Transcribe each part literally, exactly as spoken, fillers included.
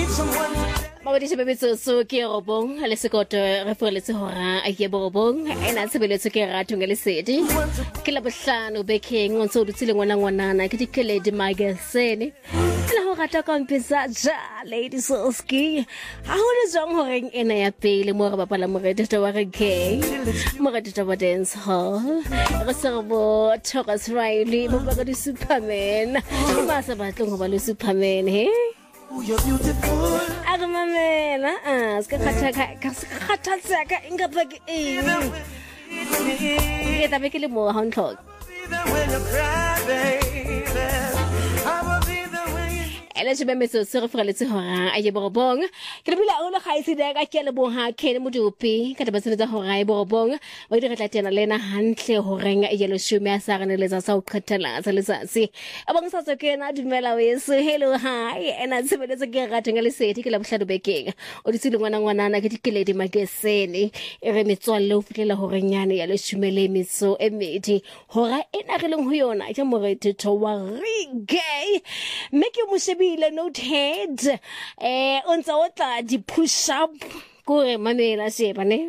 Mawadi sebetso so ke robong le sekoto re foreletse hora a ke borobong ena sebetso ke ratho ngale sedi ke la bohlano bekeng o ntse o dutsile ngwana ngwanana ke dikeledi magazine la ho rata ka mpisa ja lady soski ha ho le jong horeng ena ya pele mo re bapala moretete wa re gay moretete wa dance hall re serbo Thomas Riley mo ba ka di Superman ba sa batlong ho ba le Superman he. Oh, you're beautiful. Aga mamela, ah, ska khatha ka khatha tsaka inga ba ke eng. Ke tabe ke le mo ha ntlo. Ele se bemetso se re freletse hora a ye borobong ke le bula o le gaisi da ka ke le bo ha ke le modupi ka taba tsa hora e borobong o di re tlatena lena hantle horeng e yelo shume a sa rene le tsa sa o khathela tsa letsatsi a bang sa tsokena dumela weso hello hi ena sebeletse ke rateng le seti ke la bohlado bekeng o di tsile ngwana ngwanana ke dikeledi magazine e re metswalle o fitlela horenyane ya le shumele mitso e medi hora ena re leng ho yona ke moretete wa reggae make you mushebi le note head eh ontsa o tla di push up gore mamela sheba ne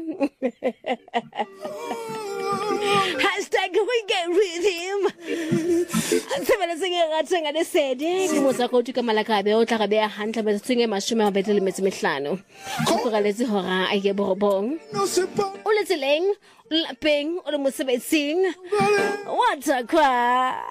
hashtag we get with him sebele senge ratse ngane sedi ke mo sa go tuka malakabe o tla ga be a hantle ba tsenge mashome a betele metsi mehlano go ga letse hora a ye borobong o le tseleng lapeng o le mosebetsing what a kwa